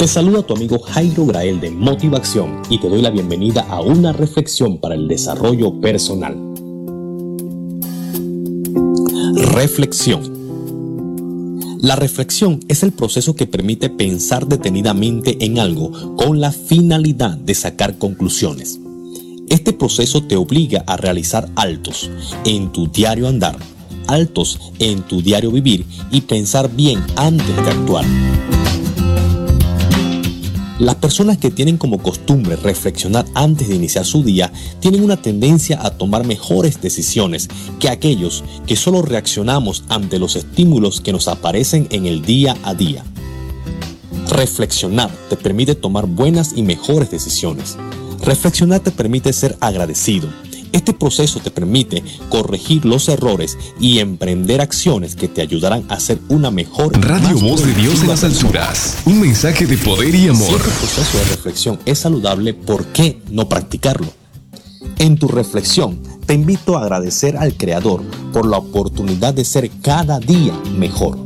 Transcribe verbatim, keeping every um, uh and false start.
Te saluda tu amigo Jairo Grael de Motivación y te doy la bienvenida a una reflexión para el desarrollo personal. Reflexión. La reflexión es el proceso que permite pensar detenidamente en algo con la finalidad de sacar conclusiones. Este proceso te obliga a realizar altos en tu diario andar, altos en tu diario vivir y pensar bien antes de actuar. Las personas que tienen como costumbre reflexionar antes de iniciar su día tienen una tendencia a tomar mejores decisiones que aquellos que solo reaccionamos ante los estímulos que nos aparecen en el día a día. Reflexionar te permite tomar buenas y mejores decisiones. Reflexionar te permite ser agradecido. Este proceso te permite corregir los errores y emprender acciones que te ayudarán a ser una mejor Radio Voz de Dios en las alturas. Un mensaje de poder y amor. Si este proceso de reflexión es saludable, ¿por qué no practicarlo? En tu reflexión, te invito a agradecer al Creador por la oportunidad de ser cada día mejor.